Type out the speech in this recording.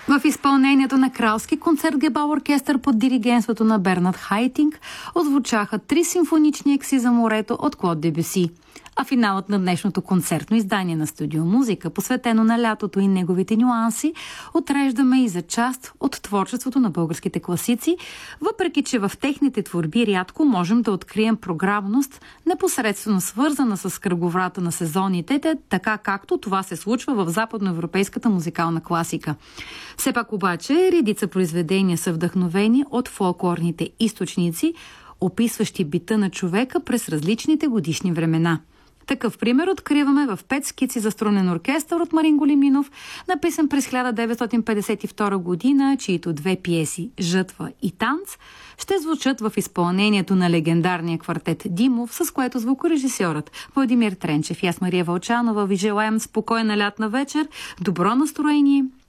В изпълнението на Кралски концерт Гебал оркестър под диригентството на Бернард Хайтинг отзвучаха 3 симфонични екси за морето от Клод Дебюси. А финалът на днешното концертно издание на Студио Музика, посветено на лятото и неговите нюанси, отреждаме и за част от творчеството на българските класици, въпреки че в техните творби рядко можем да открием програмност, непосредствено свързана с кръговрата на сезоните, така както това се случва в западноевропейската музикална класика. Все пак обаче редица произведения са вдъхновени от фолклорните източници, описващи бита на човека през различните годишни времена. Такъв пример откриваме в 5 скици за струнен оркестър от Марин Големинов, написан през 1952 година, чието 2 пиеси «Жътва» и «Танц» ще звучат в изпълнението на легендарния квартет Димов, с което звукорежисьорът Владимир Тренчев и аз, Мария Вълчанова, ви желаем спокойна лятна вечер, добро настроение